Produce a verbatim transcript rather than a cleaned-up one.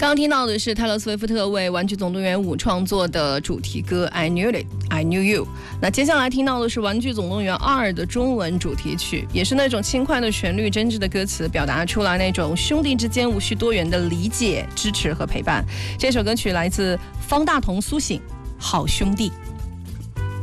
刚听到的是泰勒·斯威夫特为《玩具总动员五》创作的主题歌《I Knew It, I Knew You》。那接下来听到的是《玩具总动员二》的中文主题曲，也是那种轻快的旋律、真挚的歌词，表达出来那种兄弟之间无需多元的理解、支持和陪伴。这首歌曲来自方大同、苏醒，《好兄弟》。